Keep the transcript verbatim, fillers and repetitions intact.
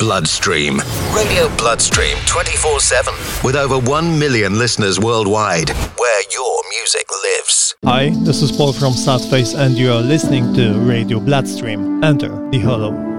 Bloodstream. Radio Bloodstream twenty-four seven. With over one million listeners worldwide. Where your music lives. Hi, this is Paul from Snotface and you are listening to Radio Bloodstream. Enter the Hollow.